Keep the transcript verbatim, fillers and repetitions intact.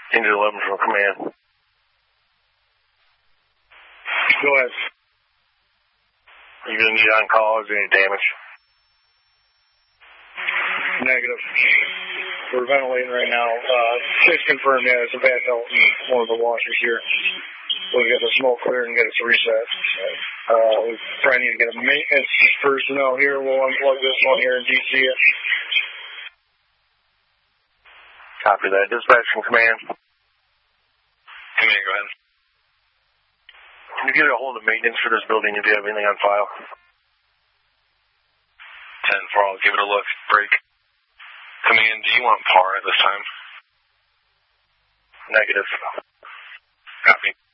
Engine eleven from command. Go ahead. You gonna need on call? Is there any damage? Negative. We're ventilating right now. Uh, it's confirmed, yeah, it's a bad belt in one of the washers here. We'll get the smoke cleared and get us reset. Uh, we probably need to get a maintenance personnel here. We'll unplug this one here and D C it. Copy that. Dispatch from command. Command, go ahead. Can you get a hold of maintenance for this building if you have anything on file? ten four, I'll give it a look. Break. Command, do you want par at this time? Negative. Copy.